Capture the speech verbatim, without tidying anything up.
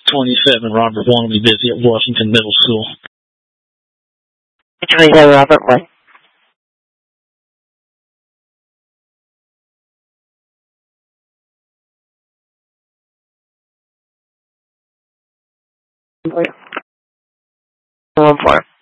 twenty-seven, Robert Wannabe, busy at Washington Middle School. twenty-seven, Robert, what? One four.